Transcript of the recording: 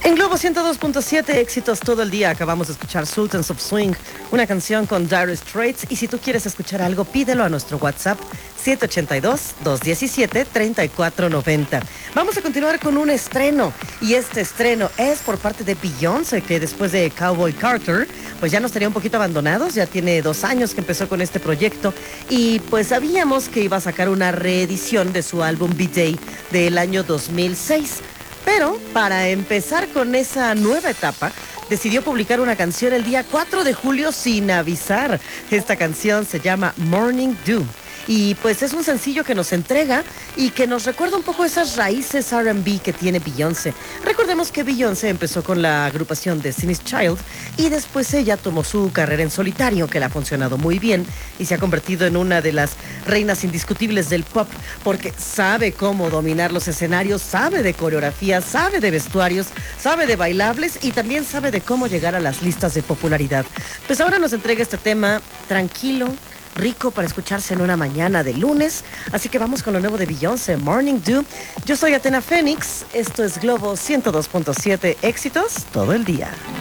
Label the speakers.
Speaker 1: En Globo 102.7, éxitos todo el día. Acabamos de escuchar Sultans of Swing, una canción con Dire Straits. Y si tú quieres escuchar algo, pídelo a nuestro WhatsApp 782-217-3490. Vamos a continuar con un estreno. Y este estreno es por parte de Beyoncé, que después de Cowboy Carter, pues ya nos tenía un poquito abandonados. Ya tiene 2 años que empezó con este proyecto. Y pues sabíamos que iba a sacar una reedición de su álbum B-Day del año 2006. Pero para empezar con esa nueva etapa, decidió publicar una canción el día 4 de julio sin avisar. Esta canción se llama Morning Dew. Y pues es un sencillo que nos entrega y que nos recuerda un poco esas raíces R&B que tiene Beyoncé. Recordemos que Beyoncé empezó con la agrupación Destiny's Child y después ella tomó su carrera en solitario, que le ha funcionado muy bien y se ha convertido en una de las reinas indiscutibles del pop porque sabe cómo dominar los escenarios, sabe de coreografía, sabe de vestuarios, sabe de bailables y también sabe de cómo llegar a las listas de popularidad. Pues ahora nos entrega este tema tranquilo, rico para escucharse en una mañana de lunes. Así que vamos con lo nuevo de Beyoncé, Morning Dew. Yo soy Atena Fénix, esto es Globo 102.7, éxitos todo el día.